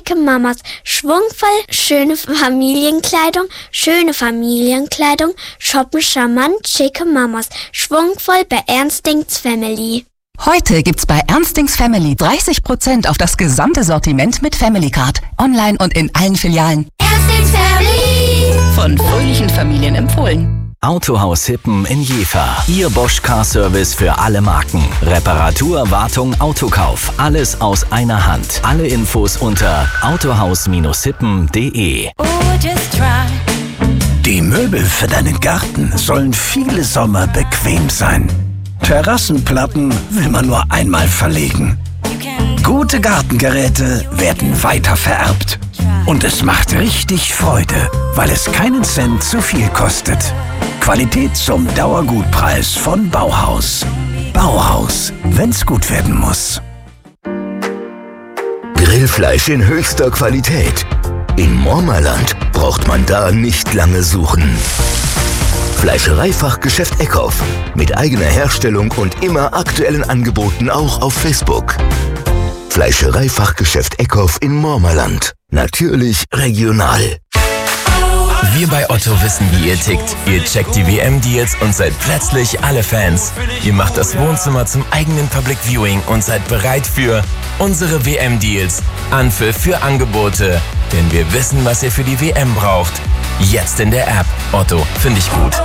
schicke Mamas. Schwungvoll, schöne Familienkleidung, shoppen charmant, schicke Mamas. Schwungvoll bei Ernstings Family. Heute gibt's bei Ernstings Family 30% auf das gesamte Sortiment mit Family Card. Online und in allen Filialen. Ernstings Family. Von fröhlichen Familien empfohlen. Autohaus Hippen in Jever. Ihr Bosch Car Service für alle Marken. Reparatur, Wartung, Autokauf. Alles aus einer Hand. Alle Infos unter autohaus-hippen.de. Die Möbel für deinen Garten sollen viele Sommer bequem sein. Terrassenplatten will man nur einmal verlegen. Gute Gartengeräte werden weiter vererbt. Und es macht richtig Freude, weil es keinen Cent zu viel kostet. Qualität zum Dauergutpreis von Bauhaus. Bauhaus, wenn's gut werden muss. Grillfleisch in höchster Qualität. In Mormerland braucht man da nicht lange suchen. Fleischereifachgeschäft Eckhoff. Mit eigener Herstellung und immer aktuellen Angeboten auch auf Facebook. Fleischereifachgeschäft Eckhoff in Mormerland. Natürlich regional. Wir bei Otto wissen, wie ihr tickt. Ihr checkt die WM-Deals und seid plötzlich alle Fans. Ihr macht das Wohnzimmer zum eigenen Public Viewing und seid bereit für unsere WM-Deals. Anpfiff für Angebote. Denn wir wissen, was ihr für die WM braucht. Jetzt in der App. Otto, finde ich gut.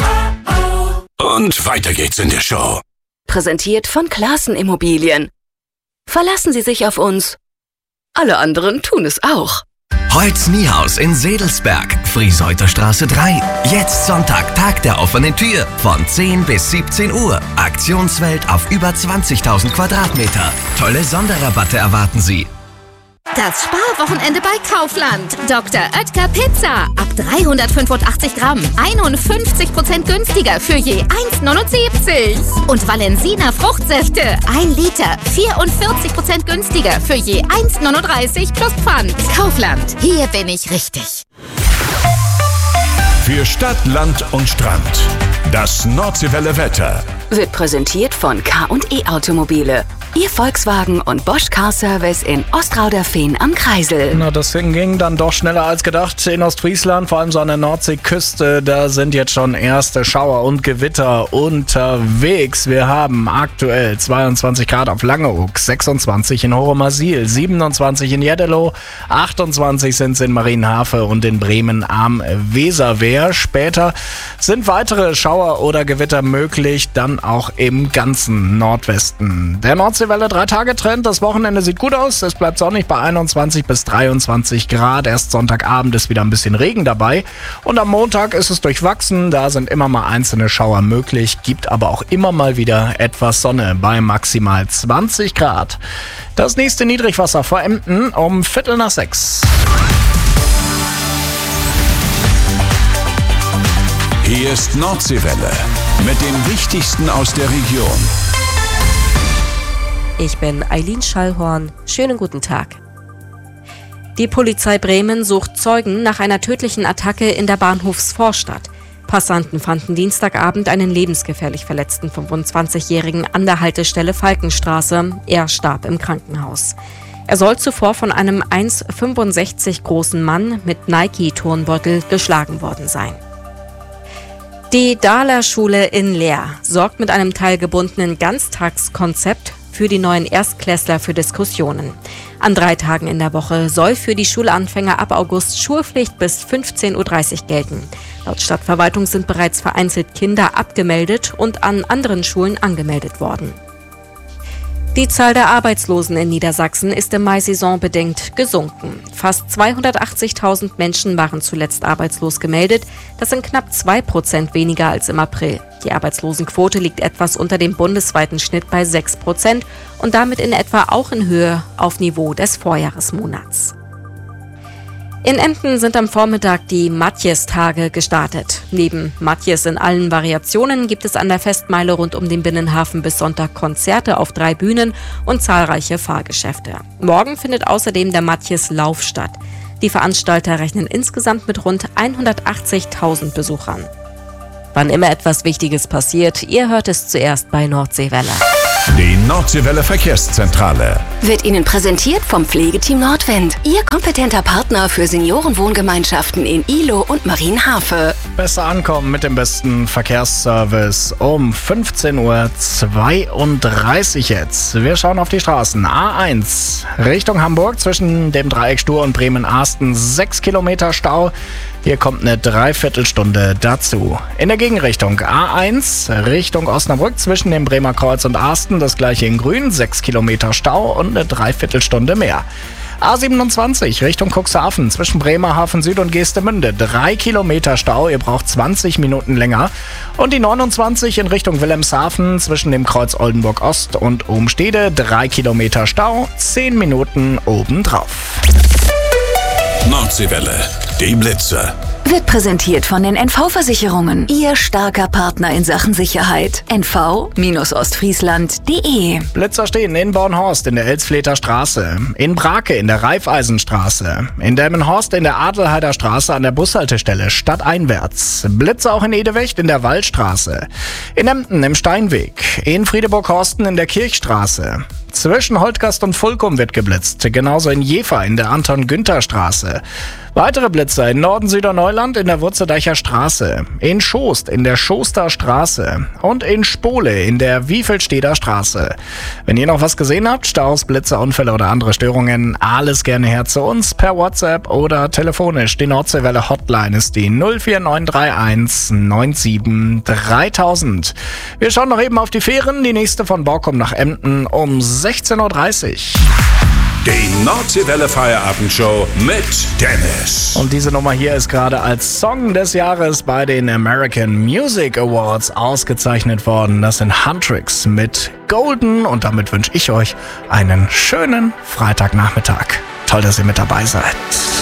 Und weiter geht's in der Show. Präsentiert von Klaassen Immobilien. Verlassen Sie sich auf uns. Alle anderen tun es auch. Holz Niehaus in Sedelsberg, Frieseuter Straße 3. Jetzt Sonntag, Tag der offenen Tür. Von 10 bis 17 Uhr. Aktionswelt auf über 20.000 Quadratmeter. Tolle Sonderrabatte erwarten Sie. Das Sparwochenende bei Kaufland. Dr. Oetker Pizza. Ab 385 Gramm. 51% günstiger für je 1,79. Und Valensina Fruchtsäfte. 1 Liter. 44% günstiger für je 1,39 plus Pfand. Kaufland. Hier bin ich richtig. Für Stadt, Land und Strand. Das Nordseewelle Wetter. Wird präsentiert von K&E Automobile. Ihr Volkswagen und Bosch Car Service in Ostrauderfehn am Kreisel. Na, das ging dann doch schneller als gedacht in Ostfriesland, vor allem so an der Nordseeküste. Da sind jetzt schon erste Schauer und Gewitter unterwegs. Wir haben aktuell 22 Grad auf Langeoog, 26 in Horumersiel, 27 in Jeddelo, 28 sind es in Marienhafe und in Bremen am Weserwehr. Später sind weitere Schauer oder Gewitter möglich, dann auch im ganzen Nordwesten. Der Nordseewelle 3-Tage-Trend. Das Wochenende sieht gut aus. Es bleibt sonnig bei 21 bis 23 Grad. Erst Sonntagabend ist wieder ein bisschen Regen dabei. Und am Montag ist es durchwachsen. Da sind immer mal einzelne Schauer möglich. Gibt aber auch immer mal wieder etwas Sonne bei maximal 20 Grad. Das nächste Niedrigwasser vor Emden um 5:45. Hier ist Nordseewelle mit dem Wichtigsten aus der Region. Ich bin Eileen Schallhorn. Schönen guten Tag. Die Polizei Bremen sucht Zeugen nach einer tödlichen Attacke in der Bahnhofsvorstadt. Passanten fanden Dienstagabend einen lebensgefährlich verletzten 25-Jährigen an der Haltestelle Falkenstraße. Er starb im Krankenhaus. Er soll zuvor von einem 1,65 großen Mann mit Nike-Turnbeutel geschlagen worden sein. Die Dahler-Schule in Leer sorgt mit einem teilgebundenen Ganztagskonzept für die neuen Erstklässler für Diskussionen. An 3 Tagen in der Woche soll für die Schulanfänger ab August Schulpflicht bis 15:30 Uhr gelten. Laut Stadtverwaltung sind bereits vereinzelt Kinder abgemeldet und an anderen Schulen angemeldet worden. Die Zahl der Arbeitslosen in Niedersachsen ist im Mai saisonbedingt gesunken. Fast 280.000 Menschen waren zuletzt arbeitslos gemeldet. Das sind knapp 2% weniger als im April. Die Arbeitslosenquote liegt etwas unter dem bundesweiten Schnitt bei 6% und damit in etwa auch in Höhe auf Niveau des Vorjahresmonats. In Emden sind am Vormittag die Matjes-Tage gestartet. Neben Matjes in allen Variationen gibt es an der Festmeile rund um den Binnenhafen bis Sonntag Konzerte auf 3 Bühnen und zahlreiche Fahrgeschäfte. Morgen findet außerdem der Matjes-Lauf statt. Die Veranstalter rechnen insgesamt mit rund 180.000 Besuchern. Wann immer etwas Wichtiges passiert, ihr hört es zuerst bei Nordseewelle. Die Nordseewelle Verkehrszentrale wird Ihnen präsentiert vom Pflegeteam Nordwind. Ihr kompetenter Partner für Seniorenwohngemeinschaften in Ihlow und Marienhafe. Besser ankommen mit dem besten Verkehrsservice um 15:32 Uhr jetzt. Wir schauen auf die Straßen. A1 Richtung Hamburg zwischen dem Dreieck Stur und Bremen-Arsten 6 Kilometer Stau. Hier kommt eine Dreiviertelstunde dazu. In der Gegenrichtung A1 Richtung Osnabrück zwischen dem Bremer Kreuz und Arsten das gleiche in grün, 6 Kilometer Stau und eine Dreiviertelstunde mehr. A27 Richtung Cuxhaven zwischen Bremerhaven Süd und Geestemünde 3 Kilometer Stau, ihr braucht 20 Minuten länger. Und die 29 in Richtung Wilhelmshaven zwischen dem Kreuz Oldenburg Ost und Ohm-Stede 3 Kilometer Stau, 10 Minuten obendrauf. Nordseewelle, die Blitzer. Wird präsentiert von den NV-Versicherungen. Ihr starker Partner in Sachen Sicherheit. NV-Ostfriesland.de. Blitzer stehen in Bornhorst in der Elsfleter Straße, in Brake in der Raiffeisenstraße, in Delmenhorst in der Adelheider Straße an der Bushaltestelle stadteinwärts. Blitzer auch in Edewecht in der Waldstraße, in Emden im Steinweg, in Friedeburg-Horsten in der Kirchstraße. Zwischen Holtgast und Fulkum wird geblitzt, genauso in Jever in der Anton-Günther-Straße. Weitere Blitzer in Norden-Süderneuland in der Wurzeldeicher Straße, in Schost in der Schoster Straße und in Spole in der Wiefelsteder Straße. Wenn ihr noch was gesehen habt, Staus, Blitzer, Unfälle oder andere Störungen, alles gerne her zu uns per WhatsApp oder telefonisch. Die Nordseewelle Hotline ist die 04931 97 3000. Wir schauen noch eben auf die Fähren, die nächste von Borkum nach Emden um 16:30 Uhr. Die Nordseewelle Feierabendshow mit Dennis. Und diese Nummer hier ist gerade als Song des Jahres bei den American Music Awards ausgezeichnet worden. Das sind Huntrix mit Golden und damit wünsche ich euch einen schönen Freitagnachmittag. Toll, dass ihr mit dabei seid.